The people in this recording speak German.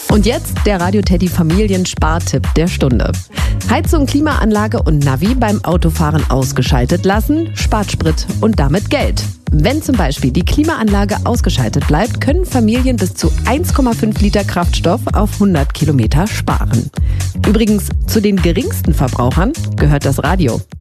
Und jetzt der Radio Teddy Familienspartipp der Stunde. Heizung, Klimaanlage und Navi beim Autofahren ausgeschaltet lassen, spart Sprit und damit Geld. Wenn zum Beispiel die Klimaanlage ausgeschaltet bleibt, können Familien bis zu 1,5 Liter Kraftstoff auf 100 Kilometer sparen. Übrigens, zu den geringsten Verbrauchern gehört das Radio.